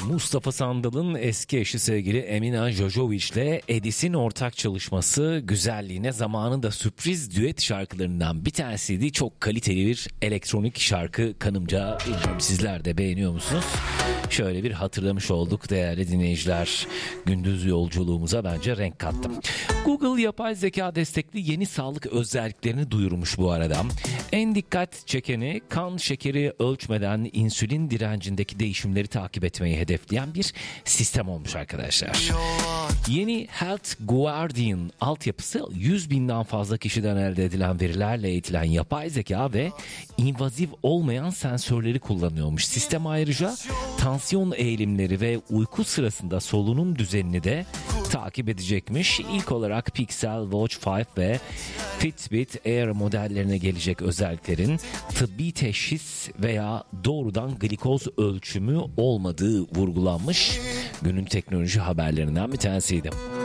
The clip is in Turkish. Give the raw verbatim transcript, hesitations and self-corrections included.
Mustafa Sandal'ın eski eşi sevgili Emina Jojovic ile Edis'in ortak çalışması güzelliğine zamanında sürpriz düet şarkılarından bir tanesiydi. Çok kaliteli bir elektronik şarkı kanımca. Bilmiyorum sizler de beğeniyor musunuz? Şöyle bir hatırlamış olduk değerli dinleyiciler. Gündüz yolculuğumuza bence renk kattım. Google yapay zeka destekli yeni sağlık özelliklerini duyurmuş bu arada. En dikkat çekeni kan şekeri ölçmeden insülin direncindeki değişimleri takip etmeyi hedefleyen bir sistem olmuş arkadaşlar. Yeni Health Guardian altyapısı yüz binden fazla kişiden elde edilen verilerle eğitilen yapay zeka ve invazif olmayan sensörleri kullanıyormuş. Sistem ayrıca tansiyon eğilimleri ve uyku sırasında solunum düzenini de takip edecekmiş. İlk olarak Pixel Watch beş ve Fitbit Air modellerine gelecek özelliklerin tıbbi teşhis veya doğrudan glikoz ölçümü olmadığı vurgulanmış. Günün teknoloji haberlerinden bir tanesiydi.